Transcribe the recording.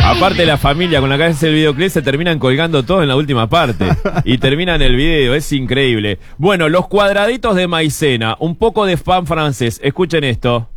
Aparte la familia con la que hace el videoclip se terminan colgando todo en la última parte. Y terminan el video, es increíble. Bueno, los cuadraditos de maicena, un poco de pan francés. Escuchen esto.